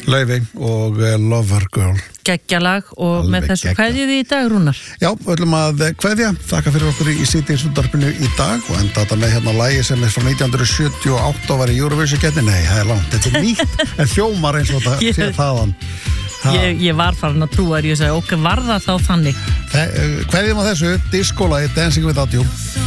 Laufey og Lover Girl. Geggjalag og Alveg með þessu geggjað. kveðjum við í dag, Rúnar. Já, við ætlum að kveðja, þakka fyrir okkur í Síðdegisútvarpinu í dag og enda þetta með hérna lagi sem er frá 1978 og var í Eurovision-keppni. Nei, það er langt, þetta er nýtt, en hljómar eins og þetta sé þaðan. Ég var farin að trúa þér, ég sagði, ok, var það þá þannig? Kveðjum á þessu, diskólagi Dancing Without You.